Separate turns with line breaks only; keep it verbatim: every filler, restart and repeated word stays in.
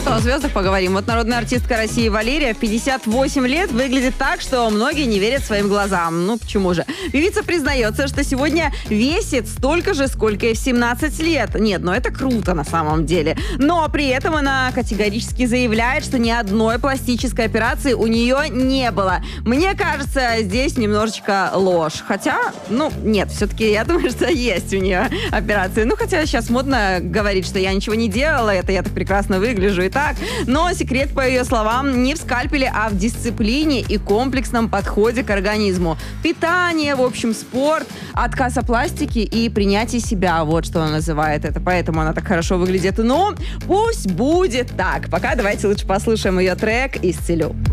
что, о звездах поговорим. Вот народная артистка России Валерия в пятьдесят восемь лет выглядит так, что многие не верят своим глазам. Ну, почему же? Певица признается, что сегодня весит столько же, сколько и в семнадцать лет. Нет, ну это круто на самом деле. Но при этом она категорически заявляет, что ни одной пластической операции у нее не было. Мне кажется, здесь немножечко ложь. Хотя, ну, нет, все-таки я думаю, что есть у нее операции. Ну, хотя сейчас модно говорить, что я ничего не делала, это я так прекрасно выгляжу и так. Но секрет, по ее словам, не в скальпеле, а в дисциплине и комплексном подходе к организму. Питание, в общем, спорт, отказ от пластики и принятие себя. Вот что она называет это. Поэтому она так хорошо выглядит. Ну, пусть будет так. Пока давайте лучше послушаем ее трек «Исцелю».